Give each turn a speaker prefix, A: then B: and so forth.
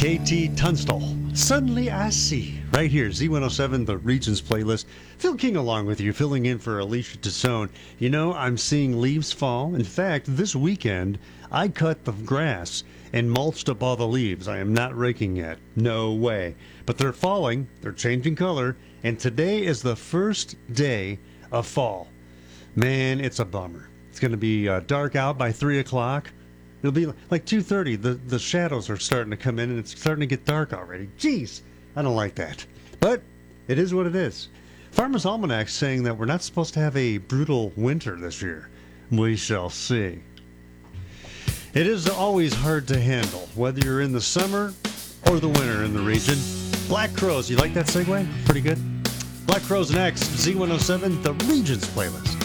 A: KT Tunstall. Suddenly I see. Right here, Z107, the Regions playlist. Phil King along with you, filling in for Alicia Tassone. You know, I'm seeing leaves fall. In fact, this weekend, I cut the grass and mulched up all the leaves. I am not raking yet. No way. But they're falling. They're changing color. And today is the first day of fall. Man, it's a bummer. It's going to be dark out by 3 o'clock. It'll be like 2:30. The shadows are starting to come in, and it's starting to get dark already. Jeez, I don't like that. But it is what it is. Farmer's Almanac saying that we're not supposed to have a brutal winter this year. We shall see. It is always hard to handle, whether you're in the summer or the winter in the region. Black Crowes, you like that segue? Pretty good. Black Crowes next. Z107, the Regions playlist.